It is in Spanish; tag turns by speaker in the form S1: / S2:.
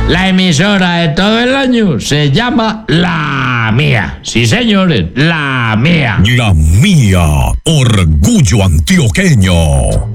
S1: La emisora de todo el año se llama La Mía. Sí, señores, La Mía.
S2: La Mía, orgullo antioqueño.